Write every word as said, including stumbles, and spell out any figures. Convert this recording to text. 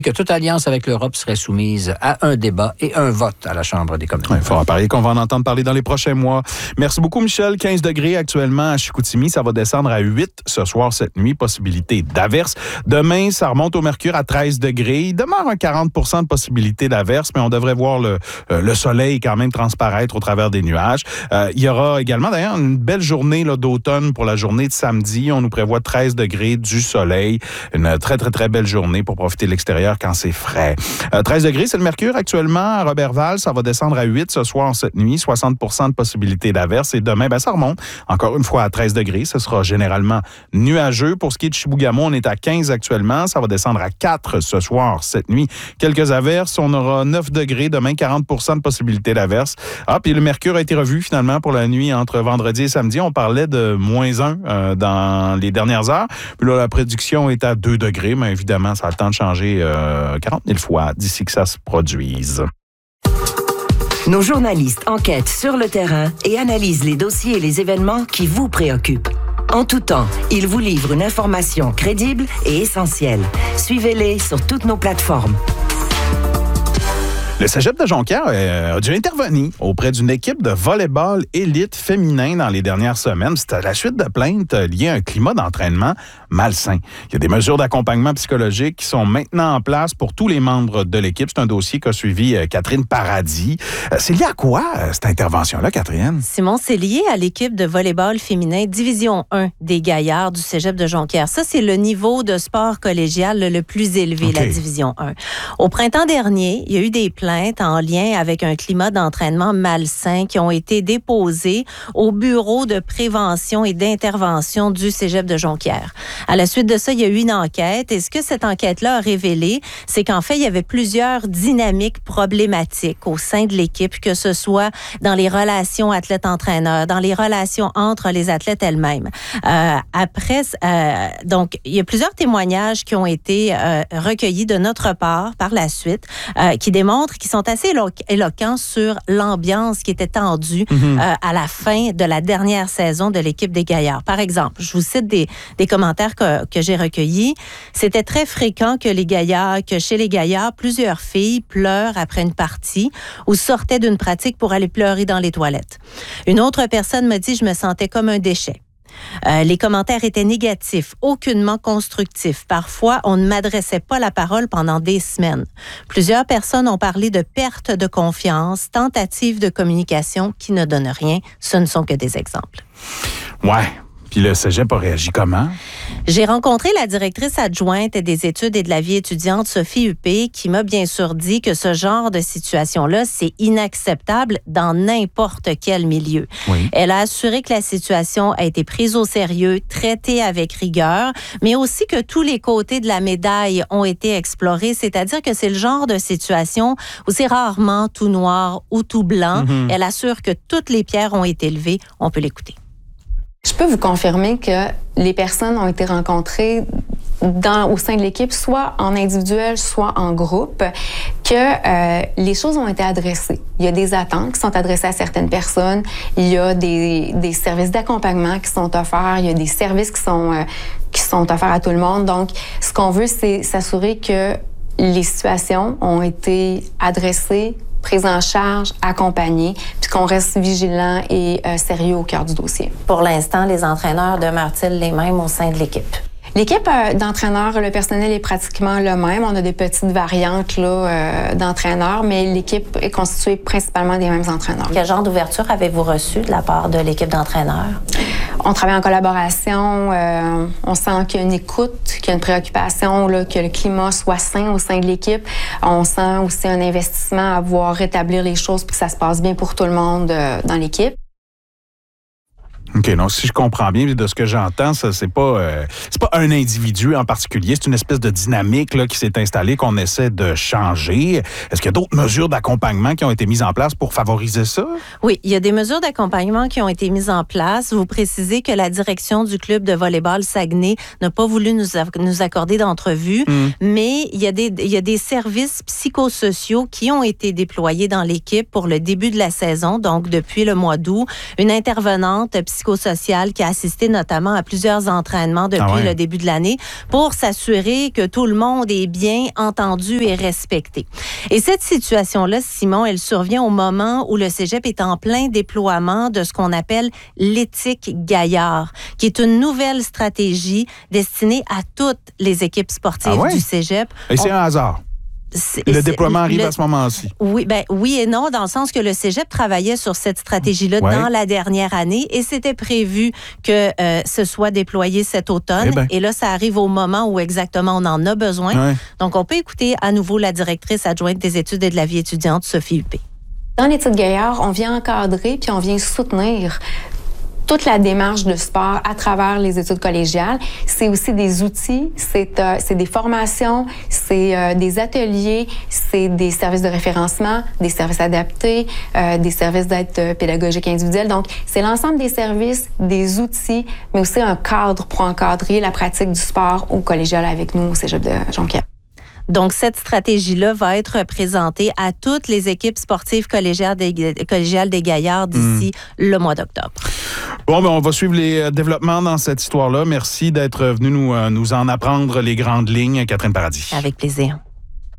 que toute alliance avec l'Europe serait soumise à un débat et un vote à la Chambre des communes. Il faudra parier qu'on va en entendre parler dans les prochains mois. Merci beaucoup, Michel. quinze degrés actuellement à Chicoutimi. Ça va descendre à huit ce soir, cette nuit. Possibilité d'averse. Demain, ça remonte au mercure à treize degrés. Il demeure un quarante pour cent de possibilité d'averse, mais on devrait voir le, euh, le soleil quand même transparaître au travers des nuages. Euh, il y aura également, d'ailleurs, une belle journée là, d'automne pour la journée de samedi. On nous prévoit treize degrés, du soleil. Une très, très, très belle journée pour profiter de l'extérieur quand c'est frais. Euh, treize degrés, c'est le mercure actuellement à Robertval. Ça va descendre à huit ce soir, cette nuit. soixante pour cent de possibilité d'averse. Et demain, ben, ça remonte encore une fois à treize degrés. Ce sera généralement nuageux. Pour ce qui est de Chibougamau, on est à quinze actuellement. Ça va descendre à quatre ce soir, cette nuit. Quelques averses. On aura neuf degrés. Demain, quarante pour cent de possibilité d'averse. Ah, puis le mercure a été revu finalement pour la nuit entre vendredi et samedi. On parlait de moins un euh, dans les dernières heures. Puis là, la prédiction est à deux degrés. Mais évidemment, ça a le temps de changer euh, quarante mille fois d'ici que ça se produise. Nos journalistes enquêtent sur le terrain et analysent les dossiers et les événements qui vous préoccupent. En tout temps, ils vous livrent une information crédible et essentielle. Suivez-les sur toutes nos plateformes. Le Cégep de Jonquière a dû intervenir auprès d'une équipe de volley-ball élite féminin dans les dernières semaines. C'était à la suite de plaintes liées à un climat d'entraînement malsain. Il y a des mesures d'accompagnement psychologique qui sont maintenant en place pour tous les membres de l'équipe. C'est un dossier qu'a suivi Catherine Paradis. C'est lié à quoi, cette intervention-là, Catherine? Simon, c'est lié à l'équipe de volley-ball féminin Division un des Gaillards du Cégep de Jonquière. Ça, c'est le niveau de sport collégial le plus élevé, okay. La Division un. Au printemps dernier, il y a eu des plaintes en lien avec un climat d'entraînement malsain qui ont été déposées au bureau de prévention et d'intervention du Cégep de Jonquière. À la suite de ça, il y a eu une enquête et ce que cette enquête-là a révélé, c'est qu'en fait, il y avait plusieurs dynamiques problématiques au sein de l'équipe, que ce soit dans les relations athlètes-entraîneurs, dans les relations entre les athlètes elles-mêmes. Euh, après, euh, donc, il y a plusieurs témoignages qui ont été euh, recueillis de notre part par la suite, euh, qui démontrent qui sont assez élo- éloquents sur l'ambiance qui était tendue mm-hmm. euh, à la fin de la dernière saison de l'équipe des Gaillards. Par exemple, je vous cite des, des commentaires que, que j'ai recueillis. C'était très fréquent que les Gaillards, que chez les Gaillards, plusieurs filles pleurent après une partie ou sortaient d'une pratique pour aller pleurer dans les toilettes. Une autre personne me dit « Je me sentais comme un déchet ». Euh, les commentaires étaient négatifs, aucunement constructifs. Parfois, on ne m'adressait pas la parole pendant des semaines. Plusieurs personnes ont parlé de perte de confiance, tentative de communication qui ne donnent rien. Ce ne sont que des exemples. Ouais. Puis le Cégep a réagi comment? J'ai rencontré la directrice adjointe des études et de la vie étudiante, Sophie Huppé, qui m'a bien sûr dit que ce genre de situation-là, c'est inacceptable dans n'importe quel milieu. Oui. Elle a assuré que la situation a été prise au sérieux, traitée avec rigueur, mais aussi que tous les côtés de la médaille ont été explorés, c'est-à-dire que c'est le genre de situation où c'est rarement tout noir ou tout blanc. Mm-hmm. Elle assure que toutes les pierres ont été levées. On peut l'écouter. Je peux vous confirmer que les personnes ont été rencontrées dans, au sein de l'équipe, soit en individuel, soit en groupe, que euh, les choses ont été adressées. Il y a des attentes qui sont adressées à certaines personnes, il y a des, des services d'accompagnement qui sont offerts, il y a des services qui sont, euh, qui sont offerts à tout le monde. Donc, ce qu'on veut, c'est s'assurer que les situations ont été adressées, prise en charge, accompagnée, puis qu'on reste vigilant et euh, sérieux au cœur du dossier. Pour l'instant, les entraîneurs demeurent-ils les mêmes au sein de l'équipe? L'équipe euh, d'entraîneurs, le personnel est pratiquement le même. On a des petites variantes là, euh, d'entraîneurs, mais l'équipe est constituée principalement des mêmes entraîneurs. Quel genre d'ouverture avez-vous reçu de la part de l'équipe d'entraîneurs? On travaille en collaboration. Euh, on sent qu'il y a une écoute, qu'il y a une préoccupation, là, que le climat soit sain au sein de l'équipe. On sent aussi un investissement à pouvoir rétablir les choses puis que ça se passe bien pour tout le monde euh, dans l'équipe. OK, donc si je comprends bien de ce que j'entends, ça c'est pas euh, c'est pas un individu en particulier, c'est une espèce de dynamique là, qui s'est installée qu'on essaie de changer. Est-ce qu'il y a d'autres mesures d'accompagnement qui ont été mises en place pour favoriser ça? Oui, il y a des mesures d'accompagnement qui ont été mises en place. Vous précisez que la direction du club de volleyball Saguenay n'a pas voulu nous, a- nous accorder d'entrevue, mm. mais il y a des il y a des services psychosociaux qui ont été déployés dans l'équipe pour le début de la saison, donc depuis le mois d'août, une intervenante psychologique psychosocial qui a assisté notamment à plusieurs entraînements depuis Ah ouais. le début de l'année pour s'assurer que tout le monde est bien entendu et respecté. Et cette situation-là, Simon, elle survient au moment où le cégep est en plein déploiement de ce qu'on appelle l'éthique Gaillard, qui est une nouvelle stratégie destinée à toutes les équipes sportives Ah ouais? du cégep. Et c'est On- un hasard. c'est- Le c'est- déploiement arrive le- à ce moment-ci. Oui, ben oui et non, dans le sens que le cégep travaillait sur cette stratégie-là Ouais. dans la dernière année et c'était prévu que euh, ce soit déployé cet automne. Eh ben. Et là, ça arrive au moment où exactement on en a besoin. Ouais. Donc, on peut écouter à nouveau la directrice adjointe des études et de la vie étudiante, Sophie Huppé. Dans l'étude Gaillard, on vient encadrer puis on vient soutenir toute la démarche de sport à travers les études collégiales. C'est aussi des outils, c'est euh, c'est des formations, c'est euh, des ateliers, c'est des services de référencement, des services adaptés, euh, des services d'aide euh, pédagogique individuelle. Donc, c'est l'ensemble des services, des outils, mais aussi un cadre pour encadrer la pratique du sport au collégial avec nous au Cégep de Jonquière. Donc, cette stratégie-là va être présentée à toutes les équipes sportives collégiales des, collégiales des Gaillards d'ici mmh. le mois d'octobre. Bon, ben, on va suivre les développements dans cette histoire-là. Merci d'être venu nous, nous en apprendre les grandes lignes, Catherine Paradis. Avec plaisir.